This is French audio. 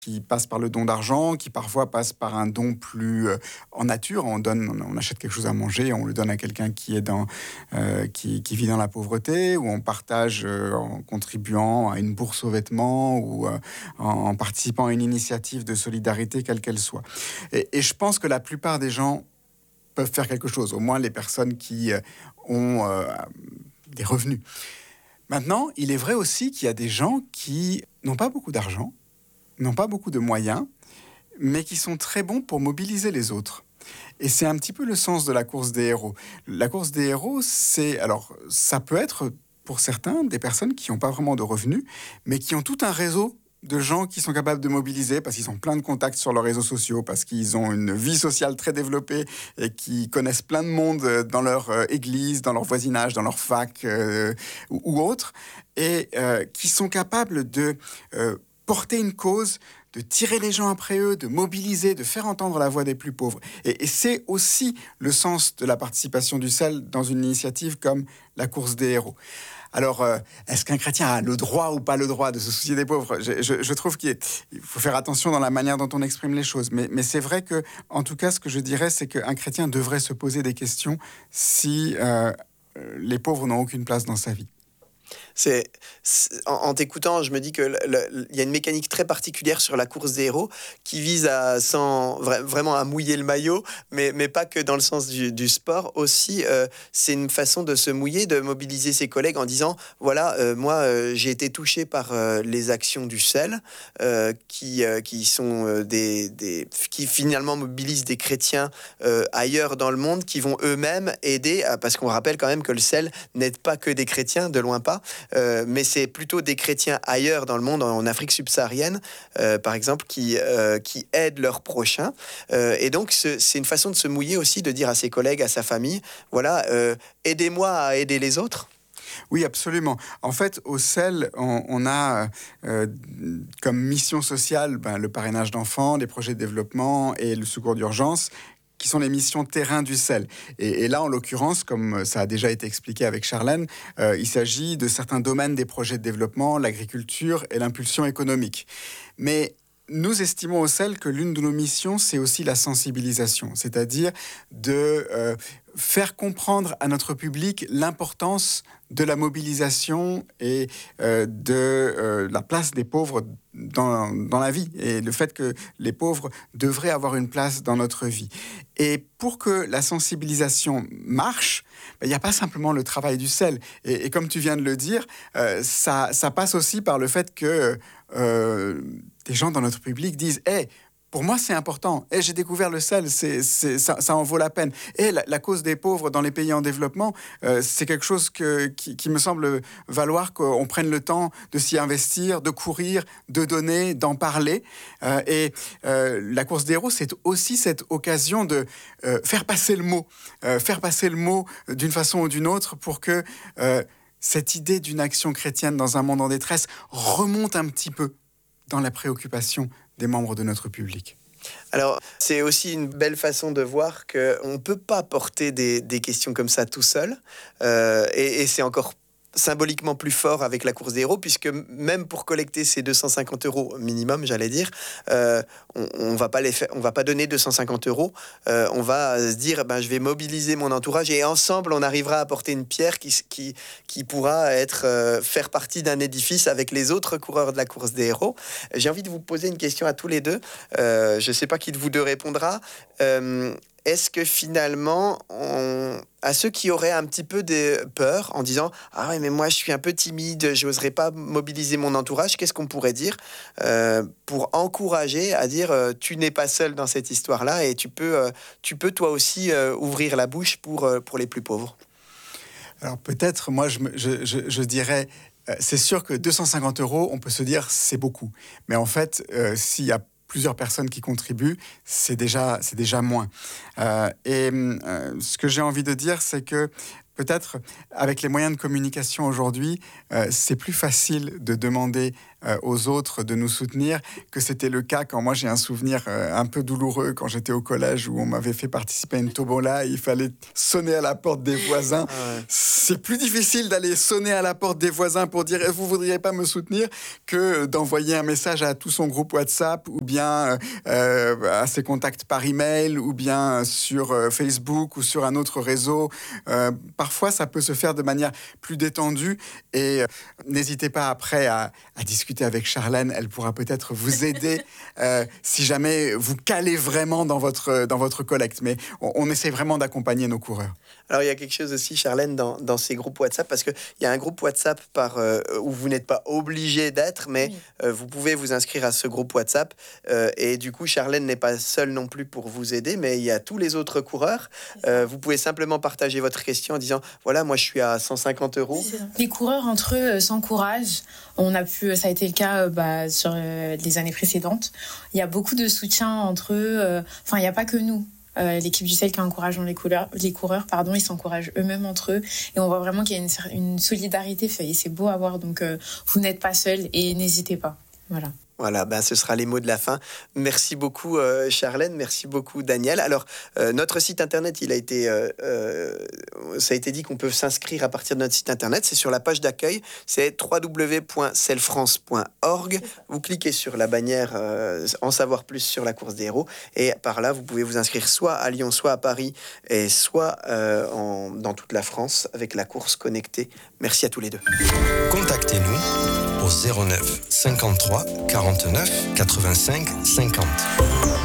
qui passe par le don d'argent, qui parfois passe par un don plus en nature. On achète quelque chose à manger, on le donne à quelqu'un qui est qui vit dans la pauvreté, ou on partage en contribuant à une bourse aux vêtements, ou en participant à une initiative de solidarité, quelle qu'elle soit. Et je pense que la plupart des gens peuvent faire quelque chose, au moins les personnes qui ont des revenus. Maintenant, il est vrai aussi qu'il y a des gens qui n'ont pas beaucoup d'argent, n'ont pas beaucoup de moyens, mais qui sont très bons pour mobiliser les autres. Et c'est un petit peu le sens de la course des héros. La course des héros, ça peut être pour certains des personnes qui n'ont pas vraiment de revenus, mais qui ont tout un réseau de gens qui sont capables de mobiliser parce qu'ils ont plein de contacts sur leurs réseaux sociaux, parce qu'ils ont une vie sociale très développée et qui connaissent plein de monde dans leur église, dans leur voisinage, dans leur fac ou autre, et qui sont capables de porter une cause, de tirer les gens après eux, de mobiliser, de faire entendre la voix des plus pauvres. Et c'est aussi le sens de la participation du CEL dans une initiative comme la course des héros. Alors, est-ce qu'un chrétien a le droit ou pas le droit de se soucier des pauvres ? Je trouve qu'il faut faire attention dans la manière dont on exprime les choses. Mais c'est vrai que, en tout cas, ce que je dirais, c'est qu'un chrétien devrait se poser des questions si les pauvres n'ont aucune place dans sa vie. En t'écoutant, je me dis que il y a une mécanique très particulière sur la course des héros qui vise vraiment à mouiller le maillot, mais pas que dans le sens du sport. Aussi, c'est une façon de se mouiller, de mobiliser ses collègues en disant voilà, moi, j'ai été touché par les actions du CEL qui sont qui finalement mobilisent des chrétiens ailleurs dans le monde qui vont eux-mêmes aider, parce qu'on rappelle quand même que le CEL n'aide pas que des chrétiens, de loin pas. Mais c'est plutôt des chrétiens ailleurs dans le monde, en Afrique subsaharienne, par exemple, qui aident leurs prochains. Et donc, c'est une façon de se mouiller aussi, de dire à ses collègues, à sa famille, voilà, aidez-moi à aider les autres. Oui, absolument. En fait, au CEL, on a comme mission sociale le parrainage d'enfants, les projets de développement et le secours d'urgence, qui sont les missions terrain du CEL. Et là, en l'occurrence, comme ça a déjà été expliqué avec Charlène, il s'agit de certains domaines des projets de développement, l'agriculture et l'impulsion économique. Mais nous estimons au CEL que l'une de nos missions, c'est aussi la sensibilisation, c'est-à-dire de faire comprendre à notre public l'importance de la mobilisation et de la place des pauvres dans la vie, et le fait que les pauvres devraient avoir une place dans notre vie. Et pour que la sensibilisation marche, il n'y a pas simplement le travail du CEL. Et comme tu viens de le dire, ça passe aussi par le fait que des gens dans notre public disent « Hey, pour moi, c'est important. J'ai découvert le CEL, ça en vaut la peine. La cause des pauvres dans les pays en développement, c'est quelque chose qui me semble valoir qu'on prenne le temps de s'y investir, de courir, de donner, d'en parler. La course des héros, c'est aussi cette occasion de faire passer le mot d'une façon ou d'une autre pour que cette idée d'une action chrétienne dans un monde en détresse remonte un petit peu dans la préoccupation des membres de notre public. Alors, c'est aussi une belle façon de voir qu'on ne peut pas porter des questions comme ça tout seul. Et c'est encore symboliquement plus fort avec la course des héros, puisque même pour collecter ces 250 € minimum, j'allais dire, on va pas donner 250 €. On va se dire, je vais mobiliser mon entourage et ensemble, on arrivera à porter une pierre qui pourra faire partie d'un édifice avec les autres coureurs de la course des héros. J'ai envie de vous poser une question à tous les deux. Je ne sais pas qui de vous deux répondra. Est-ce que finalement, à ceux qui auraient un petit peu de peur en disant « Ah ouais, mais moi, je suis un peu timide, je n'oserais pas mobiliser mon entourage », qu'est-ce qu'on pourrait dire pour encourager à dire « Tu n'es pas seul dans cette histoire-là et tu peux toi aussi ouvrir la bouche pour les plus pauvres ». Alors peut-être, moi, je dirais... c'est sûr que 250 €, on peut se dire c'est beaucoup. Mais en fait, s'il y a plusieurs personnes qui contribuent, c'est déjà moins. Ce que j'ai envie de dire, c'est que peut-être, avec les moyens de communication aujourd'hui, c'est plus facile de demander aux autres de nous soutenir, que c'était le cas quand moi j'ai un souvenir un peu douloureux quand j'étais au collège où on m'avait fait participer à une tombola et il fallait sonner à la porte des voisins. C'est plus difficile d'aller sonner à la porte des voisins pour dire vous voudriez pas me soutenir que d'envoyer un message à tout son groupe WhatsApp ou bien à ses contacts par email ou bien sur Facebook ou sur un autre réseau. Parfois ça peut se faire de manière plus détendue et n'hésitez pas après à discuter avec Charlène, elle pourra peut-être vous aider si jamais vous calez vraiment dans votre collecte. Mais on essaie vraiment d'accompagner nos coureurs. Alors, il y a quelque chose aussi, Charlène, dans ces groupes WhatsApp, parce qu'il y a un groupe WhatsApp où vous n'êtes pas obligé d'être, mais vous pouvez vous inscrire à ce groupe WhatsApp. Et du coup, Charlène n'est pas seule non plus pour vous aider, mais il y a tous les autres coureurs. Vous pouvez simplement partager votre question en disant, voilà, moi, je suis à 150 €. Les coureurs, entre eux, s'encouragent. Ça a été le cas sur les années précédentes. Il y a beaucoup de soutien entre eux. Il n'y a pas que nous. L'équipe du CEL qui encourage les coureurs, ils s'encouragent eux-mêmes entre eux et on voit vraiment qu'il y a une solidarité et c'est beau à voir, donc vous n'êtes pas seuls et n'hésitez pas. Voilà, ce sera les mots de la fin. Merci beaucoup Charlène, merci beaucoup Daniel. Alors, notre site internet, ça a été dit qu'on peut s'inscrire à partir de notre site internet. C'est sur la page d'accueil, c'est www.celfrance.org. Vous cliquez sur la bannière en savoir plus sur la course des héros et par là, vous pouvez vous inscrire soit à Lyon, soit à Paris et soit dans toute la France avec la course connectée. Merci à tous les deux. Contactez-nous au 09 53 49 85 50.